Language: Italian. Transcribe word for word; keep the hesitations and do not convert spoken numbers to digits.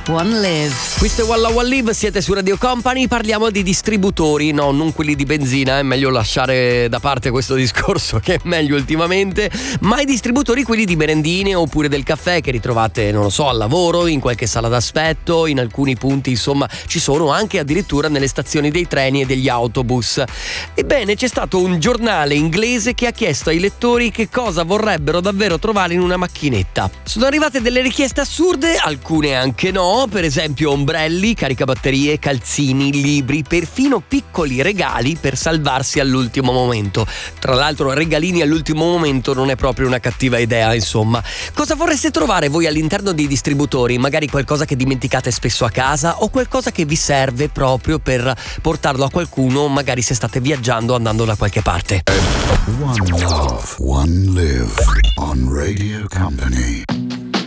One Live. Questo è Walla One Live, siete su Radio Company, parliamo di distributori, no, non quelli di benzina, è meglio lasciare da parte questo discorso che è meglio ultimamente, ma i distributori quelli di merendine oppure del caffè che ritrovate, non lo so, al lavoro, in qualche sala d'aspetto, in alcuni punti, insomma, ci sono anche addirittura nelle stazioni dei treni e degli autobus. Ebbene, c'è stato un giornale inglese che ha chiesto ai lettori che cosa vorrebbero davvero trovare in una macchinetta. Sono arrivate delle richieste assurde, alcune anche no, per esempio ombrelli, caricabatterie, calzini, libri, perfino piccoli regali per salvarsi all'ultimo momento. Tra l'altro regalini all'ultimo momento non è proprio una cattiva idea, insomma. Cosa vorreste trovare voi all'interno dei distributori? Magari qualcosa che dimenticate spesso a casa o qualcosa che vi serve proprio per portarlo a qualcuno, magari se state viaggiando o andando da qualche parte. One Love, One Live on Radio Company.